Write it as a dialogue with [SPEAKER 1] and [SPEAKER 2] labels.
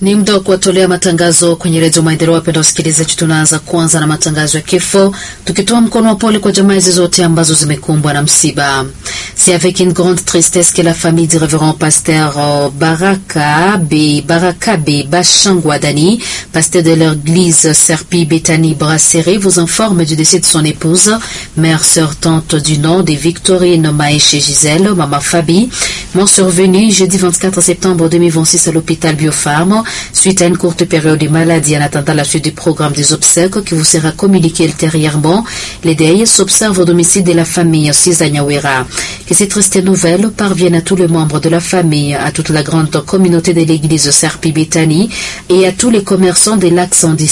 [SPEAKER 1] Ni muda wa kuwatolea matangazo kwenye Redio Maendeleo. Wapenda wasikilizaji, tunaanza kwanza na matangazo ya kifo, tukitoa mkono wa pole kwa jamaa hizo zote ambazo zimekumbwa na msiba. C'est avec une grande tristesse que la famille du révérend pasteur Baraka B. Bachangwadani, pasteur de l'église Serpi Bethany Brasserie, vous informe du décès de son épouse, mère sœur tante du nom de Victorine Maëche Gisèle, maman Fabi, mort survenue jeudi 24 septembre 2026 à l'hôpital Biopharm, suite à une courte période de maladie en attendant la suite du programme des obsèques qui vous sera communiqué ultérieurement. Les deuils s'observent au domicile de la famille Sizanyawera. Que cette triste nouvelle parvienne à tous les membres de la famille, à toute la grande communauté de l'église Serpi Bethany et à tous les commerçants des lacs